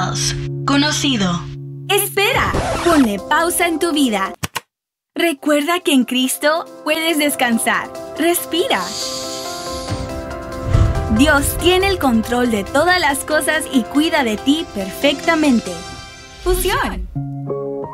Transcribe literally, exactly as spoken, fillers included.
Pulse. Conocido. Espera, ponle pausa en tu vida. Recuerda que en Cristo puedes descansar. Respira. Dios tiene el control de todas las cosas y cuida de ti perfectamente. Fusión.